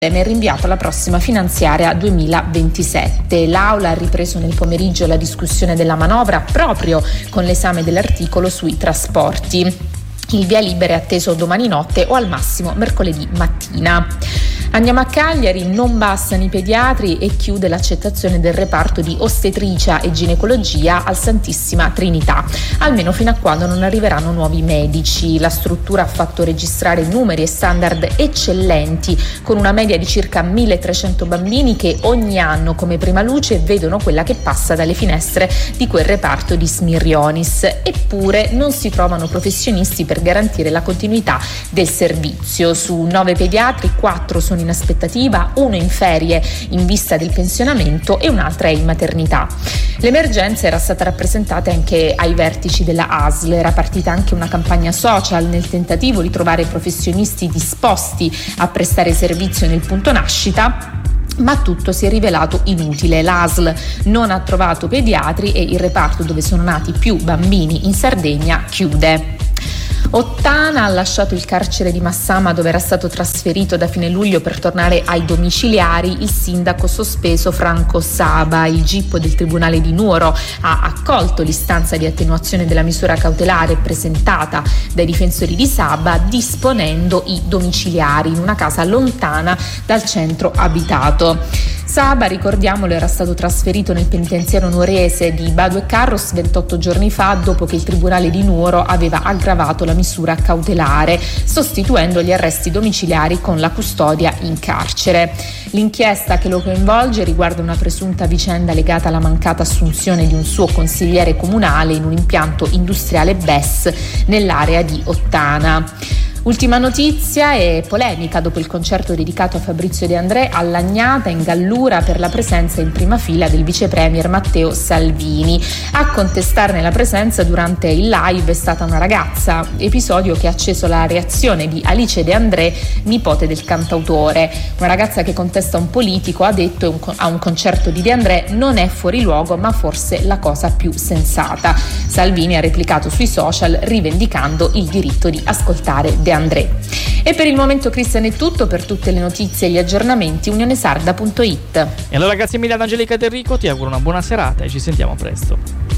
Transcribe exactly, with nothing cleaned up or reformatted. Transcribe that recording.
è rinviato alla prossima finanziaria duemilaventisette. L'Aula ha ripreso nel pomeriggio la discussione della manovra proprio con l'esame dell'articolo sui trasporti. Il via libera è atteso domani notte o al massimo mercoledì mattina. Andiamo a Cagliari, non bastano i pediatri e chiude l'accettazione del reparto di ostetricia e ginecologia al Santissima Trinità, almeno fino a quando non arriveranno nuovi medici. La struttura ha fatto registrare numeri e standard eccellenti, con una media di circa milletrecento bambini che ogni anno come prima luce vedono quella che passa dalle finestre di quel reparto di Smirionis. Eppure non si trovano professionisti per garantire la continuità del servizio. Su nove pediatri, quattro sono in aspettativa, uno in ferie in vista del pensionamento e un'altra è in maternità. L'emergenza era stata rappresentata anche ai vertici della A S L, era partita anche una campagna social nel tentativo di trovare professionisti disposti a prestare servizio nel punto nascita, ma tutto si è rivelato inutile. L'A S L non ha trovato pediatri e il reparto dove sono nati più bambini in Sardegna chiude. Ottana ha lasciato il carcere di Massama, dove era stato trasferito da fine luglio per tornare ai domiciliari il sindaco sospeso Franco Saba. Il G I P del Tribunale di Nuoro ha accolto l'istanza di attenuazione della misura cautelare presentata dai difensori di Saba, disponendo i domiciliari in una casa lontana dal centro abitato. Saba, ricordiamolo, era stato trasferito nel penitenziario nuorese di Badu e Carros ventotto giorni fa, dopo che il Tribunale di Nuoro aveva aggravato la misura cautelare, sostituendo gli arresti domiciliari con la custodia in carcere. L'inchiesta che lo coinvolge riguarda una presunta vicenda legata alla mancata assunzione di un suo consigliere comunale in un impianto industriale B E S nell'area di Ottana. Ultima notizia è polemica dopo il concerto dedicato a Fabrizio De André a Lagnata in Gallura per la presenza in prima fila del vice premier Matteo Salvini. A contestarne la presenza durante il live è stata una ragazza, episodio che ha acceso la reazione di Alice De André, nipote del cantautore. Una ragazza che contesta un politico ha detto a un concerto di De André: non è fuori luogo, ma forse la cosa più sensata. Salvini ha replicato sui social rivendicando il diritto di ascoltare De André. E per il momento, Cristian, è tutto. Per tutte le notizie e gli aggiornamenti unionesarda punto it. E allora grazie mille ad Angelica ed Enrico, ti auguro una buona serata e ci sentiamo presto.